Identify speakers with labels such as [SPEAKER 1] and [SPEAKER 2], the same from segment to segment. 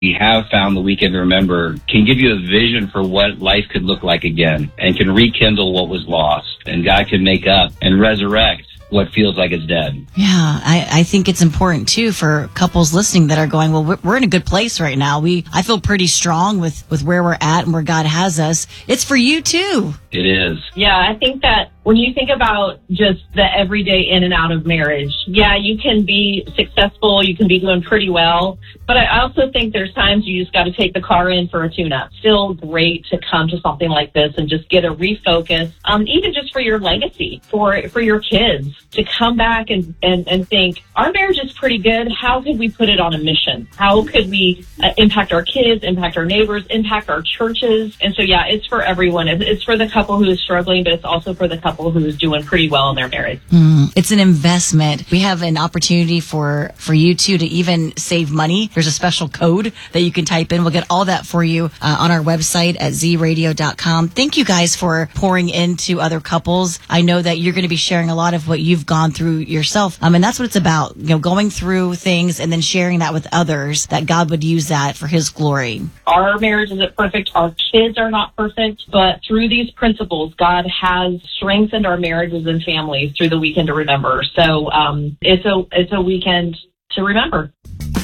[SPEAKER 1] we have found the Weekend to Remember can give you a vision for what life could look like again and can rekindle what was lost. And God can make up and resurrect what feels like it's dead.
[SPEAKER 2] Yeah, I think it's important too for couples listening that are going, well, we're in a good place right now. I feel pretty strong with where we're at and where God has us. It's for you too.
[SPEAKER 1] It is.
[SPEAKER 3] Yeah, I think that when you think about just the everyday in and out of marriage, yeah, you can be successful, you can be doing pretty well, but I also think there's times you just got to take the car in for a tune-up. Still great to come to something like this and just get a refocus, even just for your legacy, for your kids, to come back and think, our marriage is pretty good. How could we put it on a mission? How could we impact our kids, impact our neighbors, impact our churches? And so, yeah, it's for everyone. It's for the couple who is struggling, but it's also for the couple who is doing pretty well in their marriage.
[SPEAKER 2] It's an investment. We have an opportunity for you two to even save money. There's a special code that you can type in. We'll get all that for you on our website at zradio.com. Thank you guys for pouring into other couples. I know that you're going to be sharing a lot of what you've gone through yourself. And that's what it's about, going through things and then sharing that with others, that God would use that for his glory. Our
[SPEAKER 3] marriage isn't perfect. Our kids are not perfect, but through these principles, God has strengthened our marriages and families through the Weekend to Remember. So it's a weekend to remember.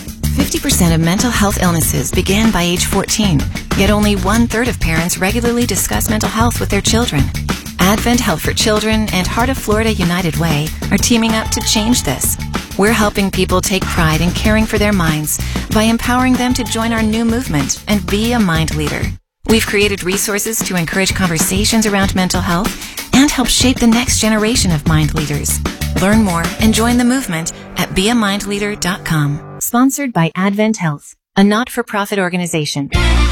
[SPEAKER 4] 50% of mental health illnesses begin by age 14, yet only 1/3 of parents regularly discuss mental health with their children. Advent Health for Children and Heart of Florida United Way are teaming up to change this. We're helping people take pride in caring for their minds by empowering them to join our new movement and be a mind leader. We've created resources to encourage conversations around mental health and help shape the next generation of mind leaders. Learn more and join the movement at beamindleader.com. Sponsored by Advent Health, a not-for-profit organization.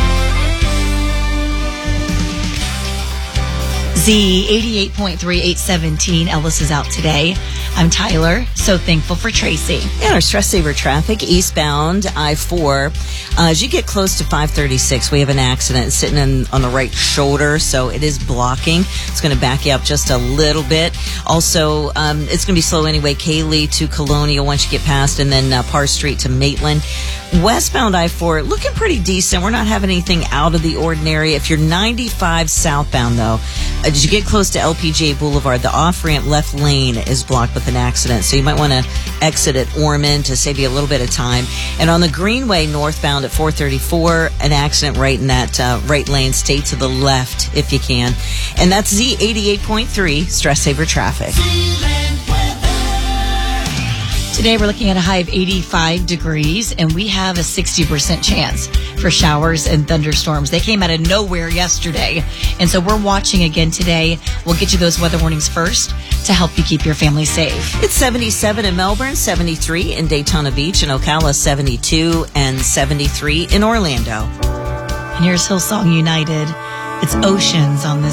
[SPEAKER 2] Z88.3, 817. Ellis is out today. I'm Tyler. So thankful for Tracy.
[SPEAKER 5] Yeah, our stress saver traffic eastbound I-4. As you get close to 536, we have an accident sitting on the right shoulder, so it is blocking. It's going to back you up just a little bit. Also, it's going to be slow anyway. Kaylee to Colonial once you get past, and then Parr Street to Maitland. Westbound I-4, looking pretty decent. We're not having anything out of the ordinary. If you're 95 southbound, though, as you get close to LPGA Boulevard, the off-ramp left lane is blocked with an accident, so you might want to exit at Ormond to save you a little bit of time. And on the Greenway northbound at 434, an accident right in that right lane. Stay to the left if you can. And that's Z88.3 Stress Saver Traffic.
[SPEAKER 2] Today we're looking at a high of 85 degrees, and we have a 60% chance for showers and thunderstorms. They came out of nowhere yesterday, and so we're watching again today. We'll get you those weather warnings first to help you keep your family safe.
[SPEAKER 5] It's 77 in Melbourne, 73 in Daytona Beach, and Ocala 72 and 73 in Orlando.
[SPEAKER 2] And here's Hillsong United. It's Oceans on this